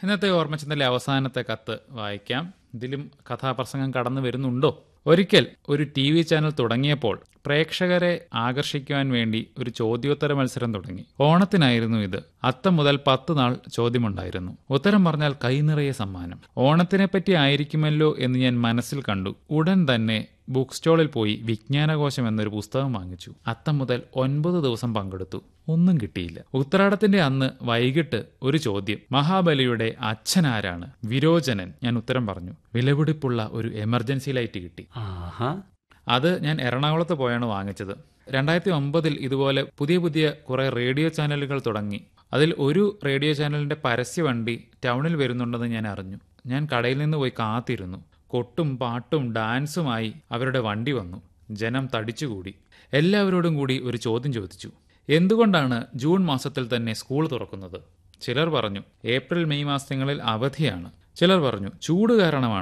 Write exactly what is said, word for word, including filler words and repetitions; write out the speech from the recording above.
ഇന്നത്തെ ഓർമ്മച്ചന്തയിലെ അവസാനത്തെ കത്ത് വായിക്കാം. ഇതിലും കഥാപ്രസംഗം കടന്നു വരുന്നുണ്ടോ? ഒരിക്കൽ ഒരു ടി വി ചാനൽ തുടങ്ങിയപ്പോൾ പ്രേക്ഷകരെ ആകർഷിക്കുവാൻ വേണ്ടി ഒരു ചോദ്യോത്തര മത്സരം തുടങ്ങി. ഓണത്തിനായിരുന്നു ഇത്. അത്തം മുതൽ പത്ത് നാൾ ചോദ്യമുണ്ടായിരുന്നു. ഉത്തരം പറഞ്ഞാൽ കൈനിറയെ സമ്മാനം. ഓണത്തിനെ പറ്റി ആയിരിക്കുമല്ലോ എന്ന് ഞാൻ മനസ്സിൽ കണ്ടു. ഉടൻ തന്നെ ബുക്ക് സ്റ്റോളിൽ പോയി വിജ്ഞാനകോശം എന്നൊരു പുസ്തകം വാങ്ങിച്ചു. അത്തം മുതൽ ഒൻപത് ദിവസം പങ്കെടുത്തു. ഒന്നും കിട്ടിയില്ല. ഉത്രാടത്തിന്റെ അന്ന് വൈകിട്ട് ഒരു ചോദ്യം. മഹാബലിയുടെ അച്ഛനാരാണ്? വിരോചനൻ. ഞാൻ ഉത്തരം പറഞ്ഞു. വിലപിടിപ്പുള്ള ഒരു എമർജൻസി ലൈറ്റ് കിട്ടി. അത് ഞാൻ എറണാകുളത്ത് പോയാണ് വാങ്ങിച്ചത്. രണ്ടായിരത്തി ഒമ്പതിൽ ഇതുപോലെ പുതിയ പുതിയ കുറെ റേഡിയോ ചാനലുകൾ തുടങ്ങി. അതിൽ ഒരു റേഡിയോ ചാനലിന്റെ പരസ്യവണ്ടി ടൗണിൽ വരുന്നുണ്ടെന്ന് ഞാൻ അറിഞ്ഞു. ഞാൻ കടയിൽ നിന്ന് പോയി കാത്തിരുന്നു. കൊട്ടും പാട്ടും ഡാൻസുമായി അവരുടെ വണ്ടി വന്നു. ജനം തടിച്ചുകൂടി. എല്ലാവരോടും കൂടി ഒരു ചോദ്യം ചോദിച്ചു. എന്തുകൊണ്ടാണ് ജൂൺ മാസത്തിൽ തന്നെ സ്കൂൾ തുറക്കുന്നത്? ചിലർ പറഞ്ഞു ഏപ്രിൽ മെയ് മാസങ്ങളിൽ അവധിയാണ്. ചിലർ പറഞ്ഞു ചൂട് കാരണമാണ്.